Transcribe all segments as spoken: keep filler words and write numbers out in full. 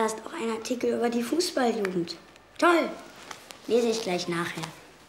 da ist auch ein Artikel über die Fußballjugend. Toll. Lese ich gleich nachher.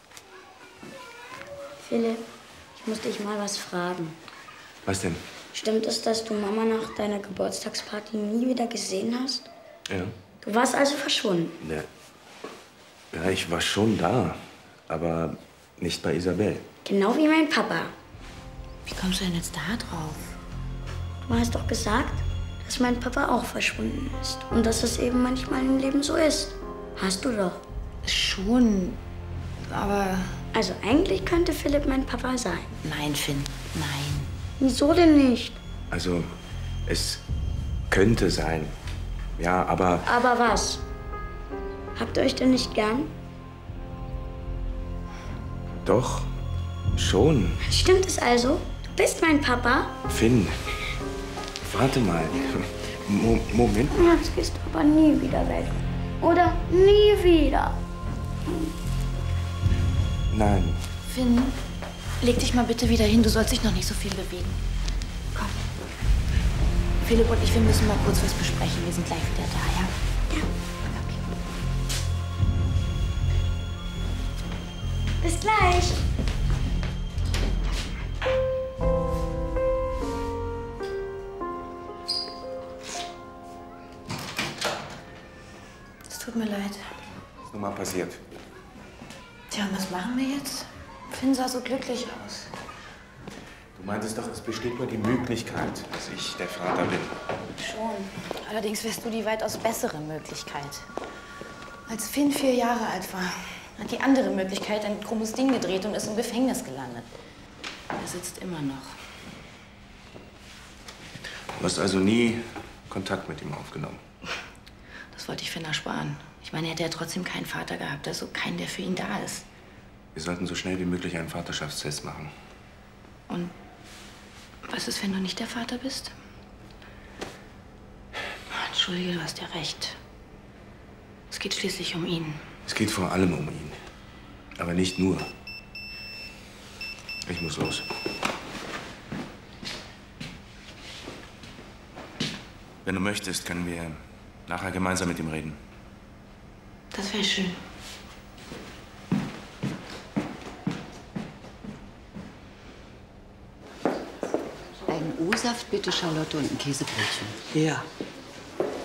Philipp, ich muss dich mal was fragen. Was denn? Stimmt es, dass du Mama nach deiner Geburtstagsparty nie wieder gesehen hast? Ja. Du warst also verschwunden? Ne. Ja, ich war schon da, aber nicht bei Isabel. Genau wie mein Papa. Wie kommst du denn jetzt da drauf? Du hast doch gesagt, dass mein Papa auch verschwunden ist. Und dass es eben manchmal im Leben so ist. Hast du doch. Schon, aber... Also eigentlich könnte Philipp mein Papa sein. Nein, Finn, nein. Wieso denn nicht? Also, es könnte sein. Ja, aber... Aber was? Habt ihr euch denn nicht gern? Doch, schon. Stimmt es also? Du bist mein Papa? Finn, warte mal. Mo Moment. Jetzt gehst du aber nie wieder weg. Oder nie wieder. Nein. Finn, leg dich mal bitte wieder hin. Du sollst dich noch nicht so viel bewegen. Komm. Philipp und ich, wir müssen mal kurz was besprechen. Wir sind gleich wieder da, ja? Ja. Okay. Bis gleich. Es tut mir leid. Was ist nun mal passiert? Tja, und was machen wir jetzt? Finn sah so glücklich aus. Du meintest doch, es besteht nur die Möglichkeit, dass ich der Vater bin. Schon. Allerdings wärst du die weitaus bessere Möglichkeit. Als Finn vier Jahre alt war, hat die andere Möglichkeit ein krummes Ding gedreht und ist im Gefängnis gelandet. Er sitzt immer noch. Du hast also nie Kontakt mit ihm aufgenommen? Das wollte ich Finn ersparen. Ich meine, er hätte ja trotzdem keinen Vater gehabt, also keinen, der für ihn da ist. Wir sollten so schnell wie möglich einen Vaterschaftstest machen. Und was ist, wenn du nicht der Vater bist? Entschuldige, du hast ja recht. Es geht schließlich um ihn. Es geht vor allem um ihn. Aber nicht nur. Ich muss los. Wenn du möchtest, können wir nachher gemeinsam mit ihm reden. Das wäre schön. Einen O-Saft bitte, Charlotte, und ein Käsebrötchen. Ja.